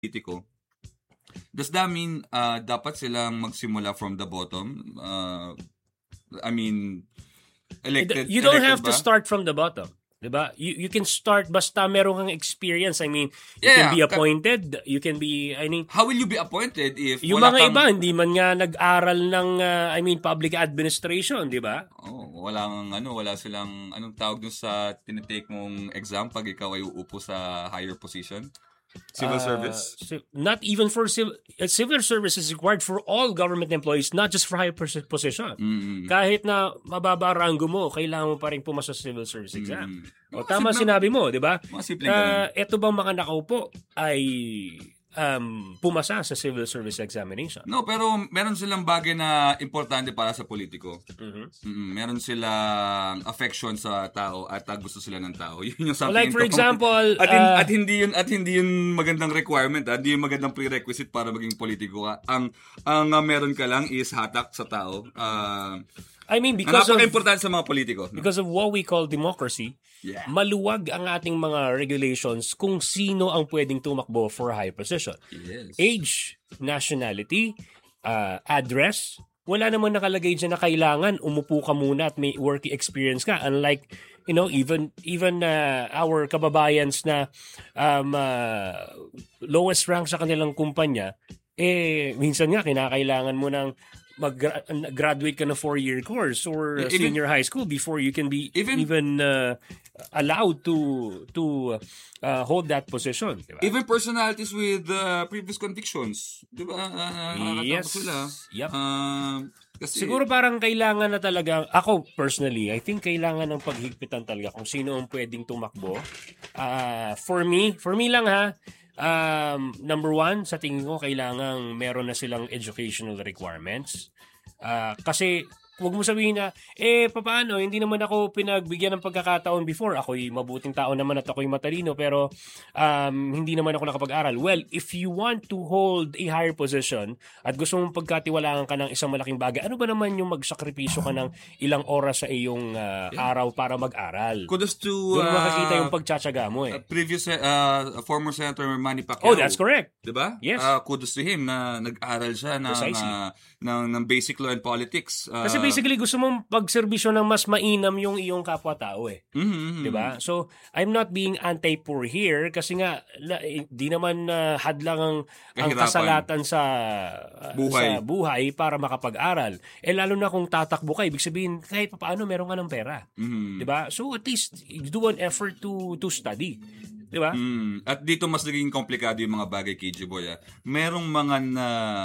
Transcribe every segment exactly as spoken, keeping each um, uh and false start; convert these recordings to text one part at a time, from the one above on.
politiko, does that mean uh, dapat silang magsimula from the bottom? Uh, I mean, elected, you don't elected have ba? to start from the bottom. Diba? You you can start basta meron kang experience. I mean, you Yeah, can be appointed, you can be, I mean, how will you be appointed if yung wala mga kang... iba, hindi man nga nag-aral ng, uh, I mean, public administration, di ba? Oh, walang ano, wala silang, anong tawag dun sa tinitake mong exam pag ikaw ay uupo sa higher position? Civil Uh, service? ci- not even for civil, uh, civil service is required for all government employees, not just for high pos- position. Mm. Kahit na mababa rango mo, kailangan mo pa rin pumasa sa civil service exam. Mm. O tama sinabi mo, di ba? Mga simpleng Uh, ganun. ito bang mga nakaupo ay um, pumasa sa civil service examination? No, pero meron silang bagay na importante para sa politiko. Mhm. Mm, meron silang affection sa tao at uh, gusto sila ng tao. Yun yung something. Like for in common. example, at, hin- uh, at hindi yun at hindi yun magandang requirement, ah. Hindi yun magandang prerequisite para maging politiko ka. Ang ang uh, meron ka lang is hatak sa tao. Uh, I mean, ang because of, napaka-importante sa mga politiko. No? because of what we call democracy, Yeah. maluwag ang ating mga regulations kung sino ang pwedeng tumakbo for a high position. Yes. Age, nationality, uh, address, wala naman nakalagay dyan na kailangan umupo ka muna at may work experience ka. Unlike, you know, even even uh, our kababayans na um, uh, lowest rank sa kanilang kumpanya, eh, minsan nga, kinakailangan mo ng mag-graduate ka na four-year course or uh, Even- senior high school before you can be Even- even, uh, allowed to to uh, hold that position. Diba? Even personalities with uh, previous convictions. Di ba? Uh, Yes. sila. Yep. Um, kasi, Siguro parang kailangan na talaga, ako personally, I think kailangan ng paghigpitan talaga kung sino ang pwedeng tumakbo. Uh, for me, for me lang ha, um, number one, sa tingin ko, kailangan meron na silang educational requirements. Uh, kasi, huwag mo sabihin na, eh, papaano, hindi naman ako pinagbigyan ng pagkakataon before. Ako'y mabuting tao naman at ako'y matalino, pero um, hindi naman ako nakapag-aral. Well, if you want to hold a higher position at gusto mong pagkatiwalaan ka ng isang malaking bagay, ano ba naman yung magsakripisyo ka ng ilang oras sa iyong uh, araw para mag-aral? kudos to Doon uh, makikita yung pagtsatsaga mo eh. uh, previous uh, former Senator Manny Pacquiao. Oh, that's correct. Diba? Yes. Uh, kudos to him na nag-aral siya ng, Precisely. uh, ng, ng basic law and politics. Uh, Kasi basically gusto mong pagserbisyo ng mas mainam yung iyong kapwa-tao eh. mm-hmm. 'Di ba? So, I'm not being anti-poor here kasi nga la, eh, di naman uh, hadlang ang, ang Kahirapan. kasalatan sa uh, Buhay. sa buhay para makapag-aral. Eh lalo na kung tatakbo ka, ibig sabihin kahit paano meron ka ng pera. Mm-hmm. 'Di ba? So at least do an effort to to study. 'Di ba? Mm. At dito mas naging komplikado yung mga bagay, K J Boy. Ah. Merong mga na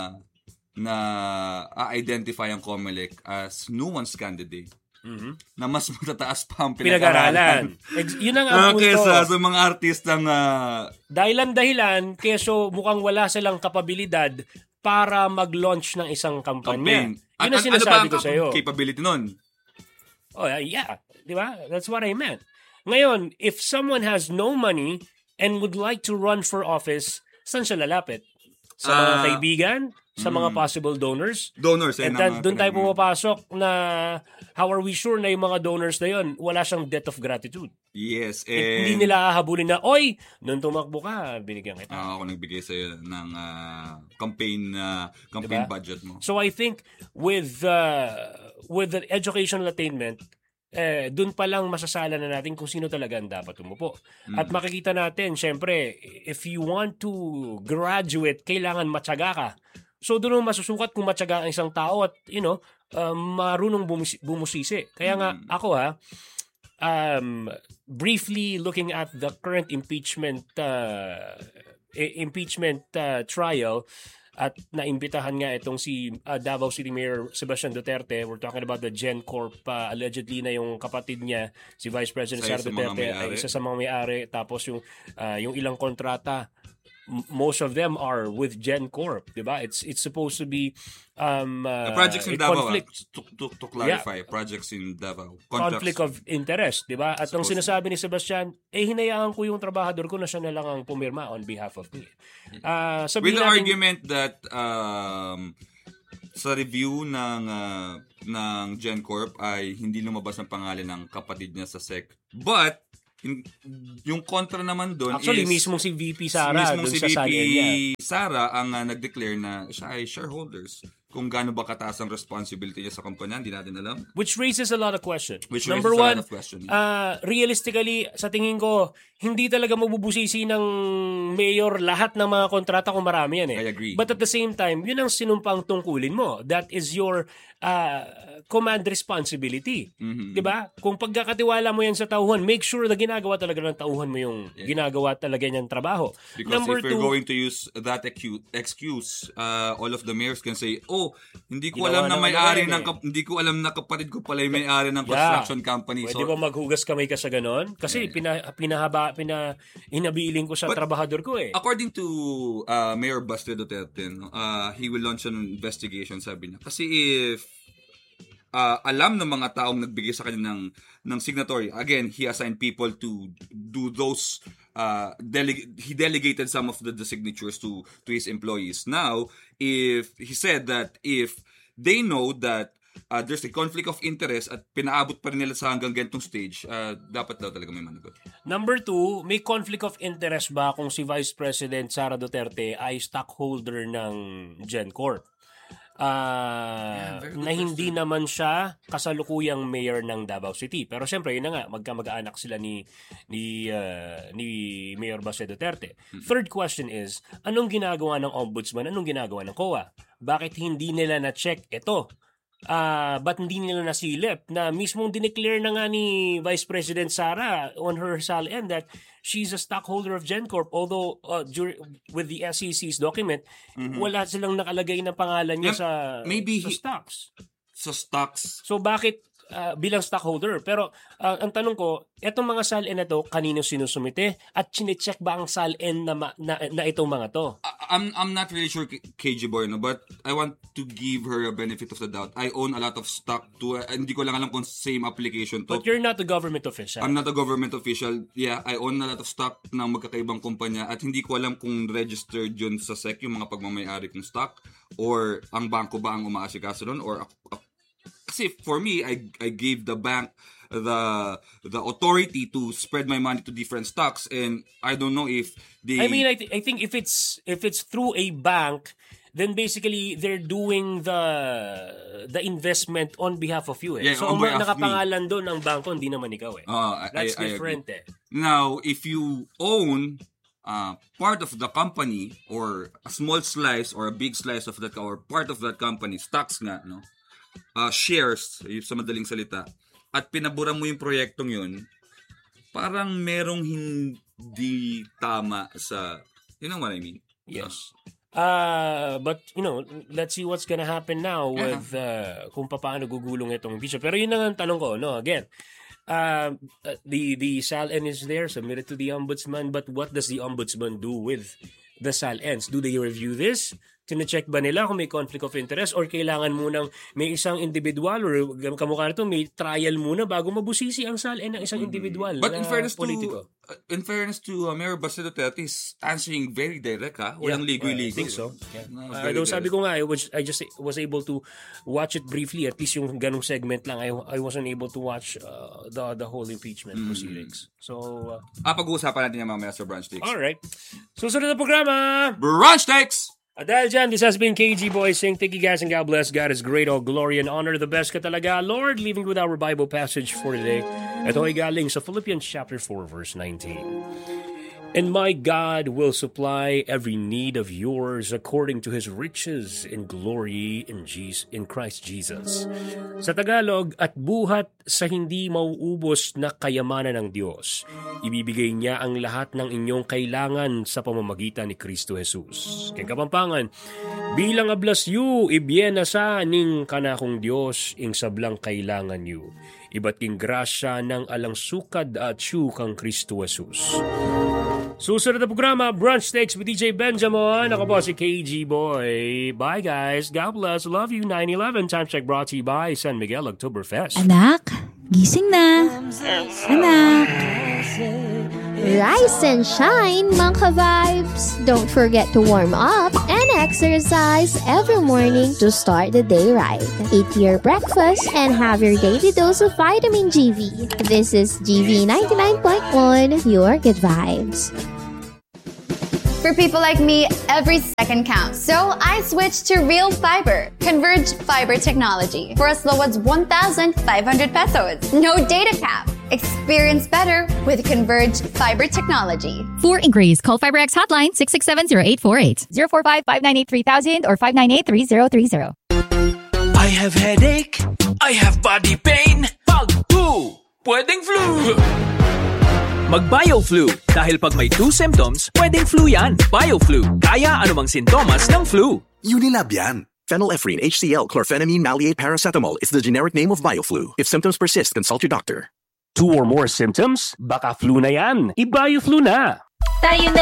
na a-identify ang COMELEC as nuanced candidate Mhm. na mas matataas pa ang Pinag-aralan. pinag-aralan. Ex- yun ang Ah, ang punto. kesa sa mga artistang uh, Dahilan-dahilan, keso mukhang wala silang kapabilidad para mag-launch ng isang kampanya. campaign. Yun ang ano sinasabi ba ko ang sa'yo. capability nun? Oh, yeah. Di ba? That's what I meant. Ngayon, if someone has no money and would like to run for office, saan siya lalapit? Sa mga Ah, kaibigan? Sa mga possible donors? Donors. Eh, And ng, then, uh, doon tayo pinag- pumapasok na how are we sure na yung mga donors na yun, wala siyang debt of gratitude. Yes. Eh, And, hindi nila hahabulin na, oy, nung tumakbo ka, binigyan kita. Ah, ako nagbigay sa'yo ng ah, campaign uh, campaign Diba? budget mo. So I think with uh, with the educational attainment, eh, dun pa lang masasala na natin kung sino talaga ang dapat umupo. At makikita natin, syempre, if you want to graduate, kailangan matyaga ka. So doon mo masusukat kung matyaga ang isang tao at, you know, um, marunong bumus- bumusisi. Kaya nga, ako ha, um, briefly looking at the current impeachment uh, i- impeachment uh, trial, at naimbitahan nga itong si uh, Davao City Mayor Sebastian Duterte. We're talking about the GenCorp. Uh, allegedly na yung kapatid niya, si Vice President Isa Sara sa mga Duterte, ay may-ari. isa sa mga may-ari. Tapos yung, uh, yung ilang kontrata, m- most of them are with GenCorp. Diba? It's, it's supposed to be um, uh, The projects in a Davao, conflict. ah, to, to, to clarify, projects in Davao. conflict of interest, di ba? At ang Supposed- sinasabi ni Sebastian, eh hinayaan ko yung trabahador ko na siya na lang ang pumirma on behalf of me. Ah, With sabihin the natin, argument that um, sa review ng uh, ng GenCorp ay hindi lumabas ang pangalan ng kapatid niya sa S E C. But in, yung kontra naman doon Actually, is... mismo si V P Sara mismong doon si sa V P Salen niya. Sara ang uh, nag-declare na siya ay shareholders. Kung gaano ba kataas ang responsibility niya sa kumpanya, hindi natin alam. Which raises a lot of questions. Which Number raises one, a lot of questions. Uh, realistically, sa tingin ko, hindi talaga mabubusisi ng mayor lahat ng mga kontrata kung marami yan eh. I agree. But at the same time, yun ang sinumpang tungkulin mo. That is your uh, command responsibility. Mm-hmm. Diba? Kung pagkakatiwala mo yan sa tauhan, make sure na ginagawa talaga ng tauhan mo yung yeah. ginagawa talaga niyang trabaho. Because Number if you're two, going to use that excuse, uh, all of the mayors can say, oh, hindi ko Ginawa alam na naman may-ari naman ng eh. kap- hindi ko alam na kapatid ko pala yung may-ari ng construction yeah. company. Pwede So, ba maghugas kamay ka sa ganon? Kasi Yeah. pina, pinahaba, pina, inabiling ko sa But, trabahador ko eh. according to uh, Mayor Baste Duterte, no, uh, he will launch an investigation, sabi niya. Kasi if uh, alam ng mga taong nagbigay sa kanya ng, ng signatory, again, he assigned people to do those, uh, dele- he delegated some of the, the signatures to, to his employees. Now, if he said that if they know that uh, there's a conflict of interest at pinaabot pa rin nila sa hanggang ganitong stage, uh, dapat daw talaga may managot. Number two, may conflict of interest ba kung si Vice President Sara Duterte ay stockholder ng GenCorp? Uh, yeah, na hindi question. Naman siya kasalukuyang mayor ng Davao City. Pero siyempre, yun na nga, magkamag-anak sila ni ni uh, ni Mayor Baste Duterte. Hmm. Third question is, anong ginagawa ng Ombudsman? Anong ginagawa ng C O A? Bakit hindi nila na-check ito? Uh, ba't hindi nila nasilip na mismong dineclare na nga ni Vice President Sara on her S A L N that she's a stockholder of GenCorp, although uh, during, with the S E C's document, mm-hmm. wala silang nakalagay na pangalan niya yeah, sa, maybe sa he, stocks. Sa stocks. So bakit uh, bilang stockholder? Pero uh, ang tanong ko, etong mga S A L N na to, kanino sinusumite? At chinecheck ba ang S A L N na, ma- na, na itong mga to? I'm I'm not really sure, K G Boy, no, but I want to give her a benefit of the doubt. I own a lot of stock to, uh, hindi ko lang alam kung same application to. But you're not a government official. I'm not a government official. Yeah, I own a lot of stock ng magkakaibang kumpanya at hindi ko alam kung registered yun sa S E C yung mga pagmamayari kong stock or ang bangko ba ang umaasikaso doon or uh, uh, kasi for me, I I gave the bank the the authority to spread my money to different stocks, and I don't know if they. I mean, I, th- I think if it's if it's through a bank, then basically they're doing the the investment on behalf of you. Eh. Yeah, so on kung behalf nakapangalan doon ang bangko, hindi naman ikaw eh. Uh, That's I, I different agree. eh. Now, if you own uh, part of the company or a small slice or a big slice of that or part of that company, stocks nga, no? Uh, shares, sa madaling salita, at pinabura mo yung proyektong yun, parang merong hindi tama sa, you know what I mean? Yes. Uh, but, you know, let's see what's gonna happen now with uh, kung paano gugulong itong impeachment. Pero yun na ang tanong ko, no? Again, uh, the, the S A L N is there, submitted to the Ombudsman, but what does the Ombudsman do with the S A L Ns? Do they review this? Tine-check ba nila kung may conflict of interest or kailangan munang may isang individual or kamukha nito may trial muna bago mabusisi ang S A L N ng isang individual But na in fairness politiko? to uh, in fairness to uh, Mayor Baste Duterte is answering very direct, ha? Walang Yeah, ligoy-ligoy. I think so. Yeah. No, Uh, very though sabi direct. ko nga, I, was, I just was able to watch it briefly. At least yung ganong segment lang. I, I wasn't able to watch uh, the the whole impeachment Mm. proceedings. So, uh, Ah, pag-uusapan natin yung mamaya sa Brunch Takes. alright. Susunod na programa! Brunch Takes! At dahil dyan, this has been K G Boy saying thank you guys and God bless. God is great, all glory and honor. The best ka talaga. Lord, leaving with our Bible passage for today. Ito ay galing sa Philippians chapter four, verse nineteen. And my God will supply every need of yours according to His riches in glory in, Jesus, in Christ Jesus. Sa Tagalog, at buhat sa hindi mauubos na kayamanan ng Diyos, ibibigay niya ang lahat ng inyong kailangan sa pamamagitan ni Kristo Jesus. Kaya Kapampangan, bilang ablas yu, ibiyena sa ning kanakong Diyos, ing sablang kailangan yu. Iba't king grasya ng alang sukad at yu kang Kristo Jesus. Susunod na programa, Brunch Takes with D J Benjamin. Ako po si K G Boy. Bye guys. God bless. Love you. nine eleven Time check brought to you by San Miguel Oktoberfest. Anak, gising na. Anak. Rise and shine, mga vibes. Don't forget to warm up and exercise. exercise every morning to start the day right. Eat your breakfast and have your daily dose of vitamin G V. This is G V ninety-nine point one, your good vibes. For people like me, every second counts. So I switched to Real Fiber, Converge Fiber Technology, for as low as one thousand five hundred pesos. No data cap. Experience better with Converge Fiber Technology. For inquiries, call FiberX hotline six six seven zero eight four eight, zero four five, five nine eight, three thousand or five nine eight, three zero three zero. I have headache. I have body pain. Pag flu. Pwedeng flu. Mag-BioFlu. Dahil pag may two symptoms, pwedeng flu yan. BioFlu. Kaya anumang sintomas ng flu. Unilab yan. Phenylephrine, H C L, chlorphenamine, maleate, paracetamol is the generic name of BioFlu. If symptoms persist, consult your doctor. Two or more symptoms? Baka flu na yan. I-BioFlu na. Tayo na